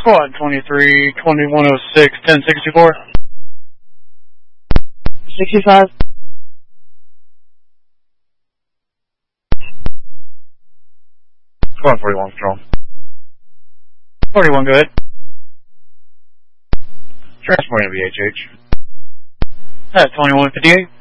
Squad 23, 2106, 1064. 65. Squad 41 control. 41, go ahead. Transporting VHH. 2158.